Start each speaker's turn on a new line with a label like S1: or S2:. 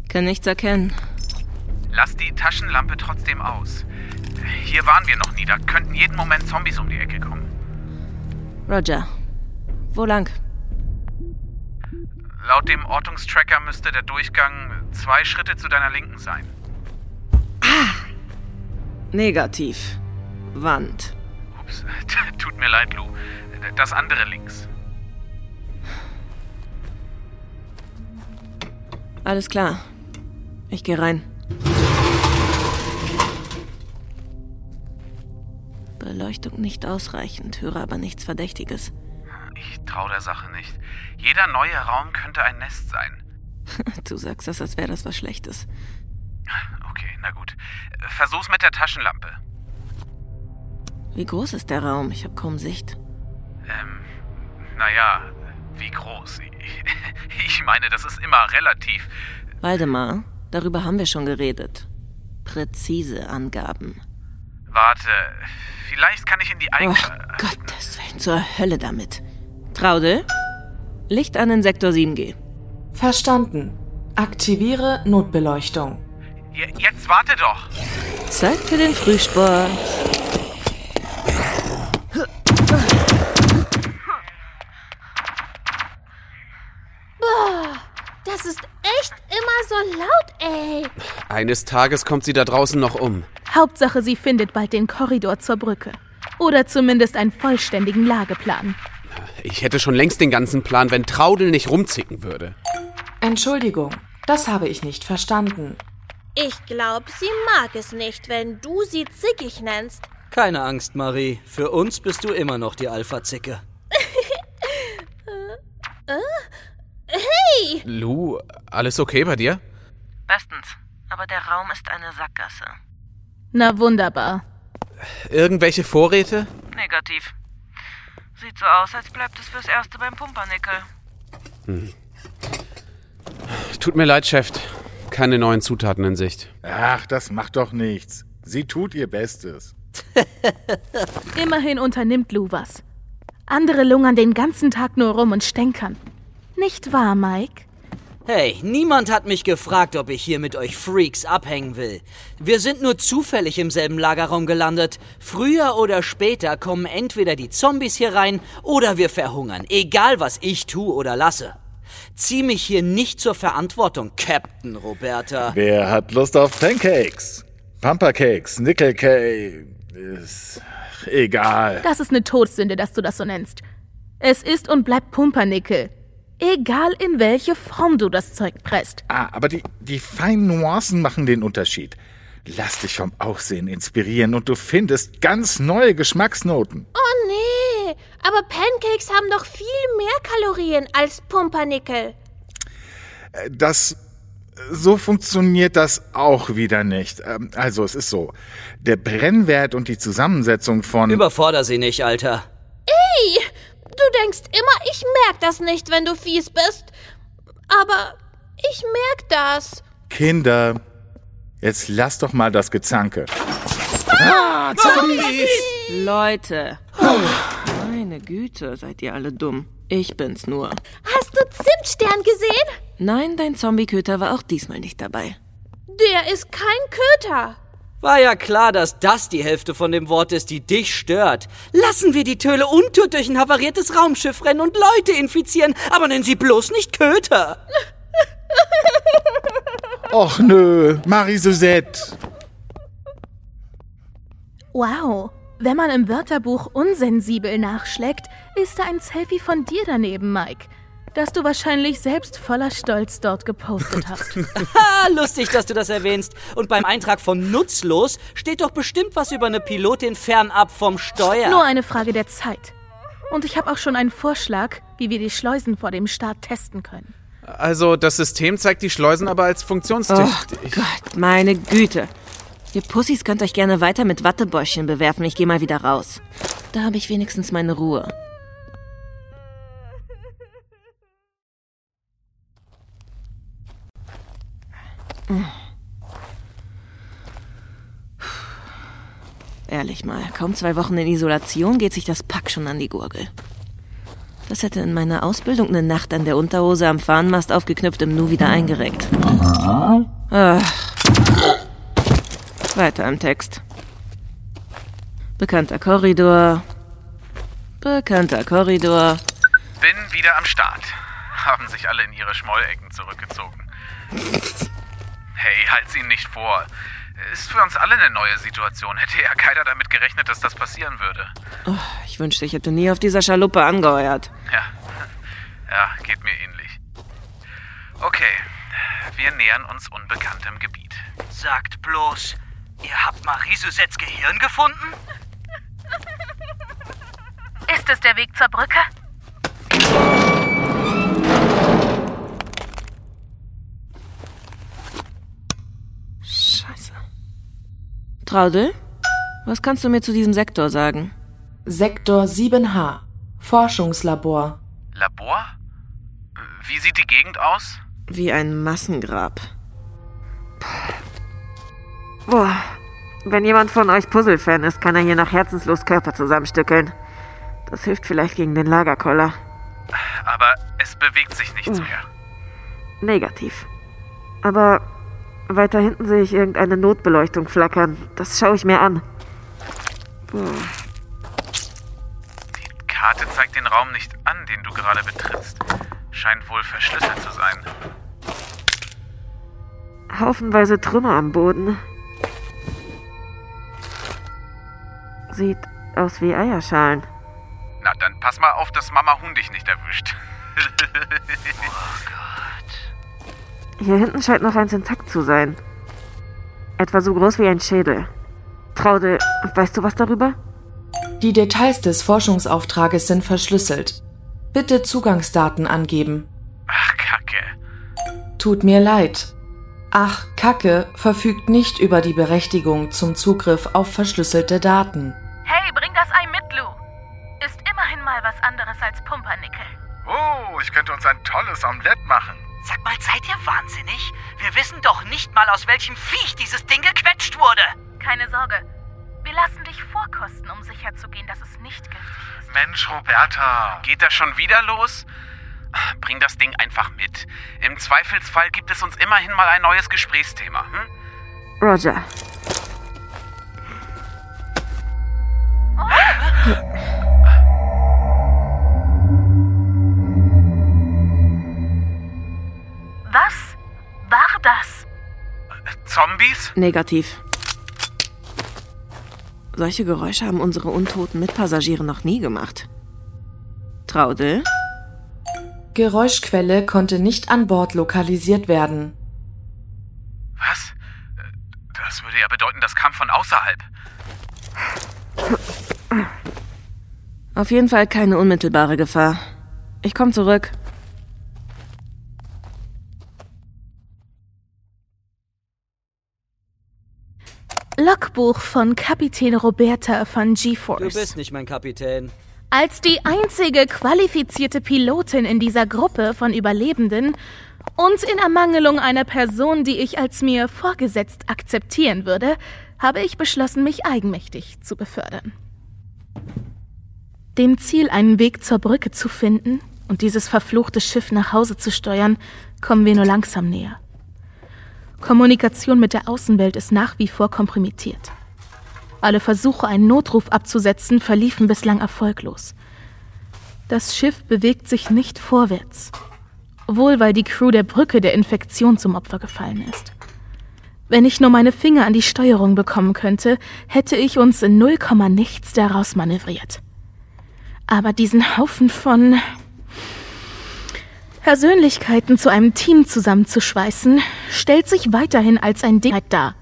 S1: Kann nichts erkennen.
S2: Lass die Taschenlampe trotzdem aus. Hier waren wir noch nie, da könnten jeden Moment Zombies um die Ecke kommen.
S1: Roger. Wo lang?
S2: Laut dem Ortungstracker müsste der Durchgang 2 Schritte zu deiner Linken sein.
S1: Negativ. Wand.
S2: Ups, tut mir leid, Lou. Das andere links.
S1: Alles klar. Ich gehe rein. Beleuchtung nicht ausreichend, höre aber nichts Verdächtiges.
S2: Ich traue der Sache nicht. Jeder neue Raum könnte ein Nest sein.
S1: Du sagst das, als wäre das was Schlechtes.
S2: Okay, na gut. Versuch's mit der Taschenlampe.
S1: Wie groß ist der Raum? Ich habe kaum Sicht.
S2: Naja, wie groß? Ich meine, das ist immer relativ.
S1: Waldemar, darüber haben wir schon geredet. Präzise Angaben.
S2: Warte, vielleicht kann ich in die
S1: Oh Gottes Willen, zur Hölle damit. Traudel, Licht an in Sektor 7G.
S3: Verstanden. Aktiviere Notbeleuchtung.
S2: Jetzt warte doch.
S1: Zeit für den Frühsport.
S4: Das ist echt immer so laut, ey.
S5: Eines Tages kommt sie da draußen noch um.
S6: Hauptsache, sie findet bald den Korridor zur Brücke. Oder zumindest einen vollständigen Lageplan.
S5: Ich hätte schon längst den ganzen Plan, wenn Traudel nicht rumzicken würde.
S3: Entschuldigung, das habe ich nicht verstanden.
S4: Ich glaube, sie mag es nicht, wenn du sie zickig nennst.
S7: Keine Angst, Marie. Für uns bist du immer noch die Alpha-Zicke.
S4: Hey!
S5: Lou, alles okay bei dir?
S1: Bestens, aber der Raum ist eine Sackgasse.
S6: Na wunderbar.
S5: Irgendwelche Vorräte?
S1: Negativ. Sieht so aus, als bleibt es fürs Erste beim Pumpernickel.
S5: Tut mir leid, Chef. Keine neuen Zutaten in Sicht.
S8: Ach, das macht doch nichts. Sie tut ihr Bestes.
S6: Immerhin unternimmt Lou was. Andere lungern den ganzen Tag nur rum und stänkern. Nicht wahr, Mike?
S7: Hey, niemand hat mich gefragt, ob ich hier mit euch Freaks abhängen will. Wir sind nur zufällig im selben Lagerraum gelandet. Früher oder später kommen entweder die Zombies hier rein oder wir verhungern. Egal, was ich tue oder lasse. Zieh mich hier nicht zur Verantwortung, Captain Roberta.
S8: Wer hat Lust auf Pancakes? Pumpercakes, Nickelcake, ist egal.
S6: Das ist eine Todsünde, dass du das so nennst. Es ist und bleibt Pumpernickel. Egal in welche Form du das Zeug presst.
S8: Aber die feinen Nuancen machen den Unterschied. Lass dich vom Aussehen inspirieren und du findest ganz neue Geschmacksnoten.
S4: Oh nee, aber Pancakes haben doch viel mehr Kalorien als Pumpernickel.
S8: So funktioniert das auch wieder nicht. Also es ist so, der Brennwert und die Zusammensetzung von...
S7: Überforder sie nicht, Alter.
S4: Ey, du denkst immer, ich merk das nicht, wenn du fies bist. Aber ich merk das.
S8: Kinder, jetzt lass doch mal das Gezanke.
S5: Zombies!
S1: Leute. Meine Güte, seid ihr alle dumm. Ich bin's nur.
S4: Hast du Zimtstern gesehen?
S1: Nein, dein Zombie-Köter war auch diesmal nicht dabei.
S4: Der ist kein Köter.
S7: War ja klar, dass das die Hälfte von dem Wort ist, die dich stört. Lassen wir die Töle untot durch ein havariertes Raumschiff rennen und Leute infizieren, aber nennen sie bloß nicht Köter.
S8: Och nö, Marie-Suzette.
S6: Wow, wenn man im Wörterbuch unsensibel nachschlägt, ist da ein Selfie von dir daneben, Mike. Das du wahrscheinlich selbst voller Stolz dort gepostet hast.
S7: Lustig, dass du das erwähnst. Und beim Eintrag von nutzlos steht doch bestimmt was über eine Pilotin fernab vom Steuer.
S6: Nur eine Frage der Zeit. Und ich habe auch schon einen Vorschlag, wie wir die Schleusen vor dem Start testen können.
S5: Also, das System zeigt die Schleusen aber als funktionstüchtig.
S1: Oh Gott, meine Güte. Ihr Pussys könnt euch gerne weiter mit Wattebäuschen bewerfen. Ich gehe mal wieder raus. Da habe ich wenigstens meine Ruhe. Ehrlich mal, kaum 2 Wochen in Isolation geht sich das Pack schon an die Gurgel. Das hätte in meiner Ausbildung eine Nacht an der Unterhose am Fahnenmast aufgeknüpft im Nu wieder eingereckt. Weiter im Text. Bekannter Korridor.
S2: Bin wieder am Start. Haben sich alle in ihre Schmollecken zurückgezogen. Hey, halt's ihnen nicht vor. Ist für uns alle eine neue Situation. Hätte ja keiner damit gerechnet, dass das passieren würde.
S1: Oh, ich wünschte, ich hätte nie auf dieser Schaluppe angeheuert.
S2: Ja, geht mir ähnlich. Okay, wir nähern uns unbekanntem Gebiet.
S7: Sagt bloß, ihr habt Marie-Susettes Gehirn gefunden?
S6: Ist es der Weg zur Brücke?
S1: Scheiße. Traudel, was kannst du mir zu diesem Sektor sagen?
S3: Sektor 7H. Forschungslabor.
S2: Labor? Wie sieht die Gegend aus?
S1: Wie ein Massengrab. Boah, wenn jemand von euch Puzzle-Fan ist, kann er hier noch herzenslos Körper zusammenstückeln. Das hilft vielleicht gegen den Lagerkoller.
S2: Aber es bewegt sich nichts mehr.
S1: Negativ. Aber weiter hinten sehe ich irgendeine Notbeleuchtung flackern. Das schaue ich mir an.
S2: Die Karte zeigt den Raum nicht an, den du gerade betrittst. Scheint wohl verschlüsselt zu sein.
S1: Haufenweise Trümmer am Boden. Sieht aus wie Eierschalen.
S2: Na, dann pass mal auf, dass Mama Huhn dich nicht erwischt.
S1: Hier hinten scheint noch eins intakt zu sein. Etwa so groß wie ein Schädel. Traudel, weißt du was darüber?
S3: Die Details des Forschungsauftrages sind verschlüsselt. Bitte Zugangsdaten angeben.
S2: Ach, Kacke.
S3: Tut mir leid. Ach, Kacke verfügt nicht über die Berechtigung zum Zugriff auf verschlüsselte Daten.
S6: Hey, bring das Ei mit, Lou. Ist immerhin mal was anderes als Pumpernickel.
S8: Oh, ich könnte uns ein tolles Omelett machen.
S7: Sag mal, seid ihr wahnsinnig? Wir wissen doch nicht mal, aus welchem Viech dieses Ding gequetscht wurde.
S6: Keine Sorge. Wir lassen dich vorkosten, um sicherzugehen, dass es nicht giftig ist.
S2: Mensch, Roberta. Geht das schon wieder los? Bring das Ding einfach mit. Im Zweifelsfall gibt es uns immerhin mal ein neues Gesprächsthema.
S1: Roger.
S6: Was war das?
S2: Zombies?
S1: Negativ. Solche Geräusche haben unsere untoten Mitpassagiere noch nie gemacht. Traudel?
S3: Geräuschquelle konnte nicht an Bord lokalisiert werden.
S2: Was? Das würde ja bedeuten, das kam von außerhalb.
S1: Auf jeden Fall keine unmittelbare Gefahr. Ich komme zurück.
S6: Logbuch von Kapitän Roberta von G-Force.
S7: Du bist nicht mein Kapitän.
S6: Als die einzige qualifizierte Pilotin in dieser Gruppe von Überlebenden und in Ermangelung einer Person, die ich als mir vorgesetzt akzeptieren würde, habe ich beschlossen, mich eigenmächtig zu befördern. Dem Ziel, einen Weg zur Brücke zu finden und dieses verfluchte Schiff nach Hause zu steuern, kommen wir nur langsam näher. Kommunikation mit der Außenwelt ist nach wie vor kompromittiert. Alle Versuche, einen Notruf abzusetzen, verliefen bislang erfolglos. Das Schiff bewegt sich nicht vorwärts. Wohl, weil die Crew der Brücke der Infektion zum Opfer gefallen ist. Wenn ich nur meine Finger an die Steuerung bekommen könnte, hätte ich uns in 0, nichts daraus manövriert. Aber diesen Haufen von Persönlichkeiten zu einem Team zusammenzuschweißen, stellt sich weiterhin als ein Ding dar.